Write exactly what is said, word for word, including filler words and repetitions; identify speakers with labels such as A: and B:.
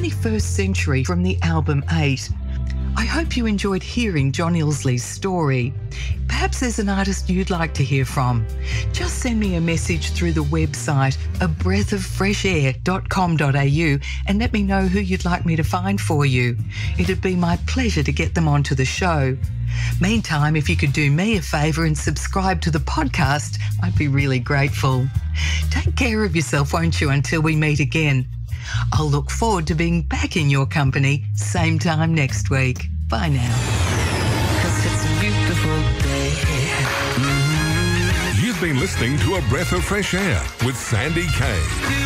A: twenty-first Century from the album eight. I hope you enjoyed hearing John Illsley's story. Perhaps there's an artist you'd like to hear from. Just send me a message through the website a breath of fresh air dot com dot a u and let me know who you'd like me to find for you. It'd be my pleasure to get them onto the show. Meantime, if you could do me a favour and subscribe to the podcast, I'd be really grateful. Take care of yourself, won't you, until we meet again. I'll look forward to being back in your company same time next week. Bye now. 'Cause it's a beautiful day. Mm-hmm.
B: You've been listening to A Breath of Fresh Air with Sandy Kay.